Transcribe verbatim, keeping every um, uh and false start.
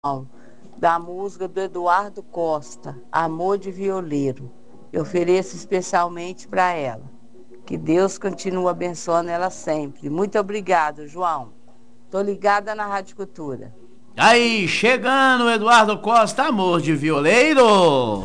da música do Eduardo Costa, Amor de Violeiro. Eu ofereço especialmente para ela. Que Deus continue abençoando ela sempre. Muito obrigado, João. Tô ligada na Rádio Cultura. Aí, chegando o Eduardo Costa, Amor de Violeiro.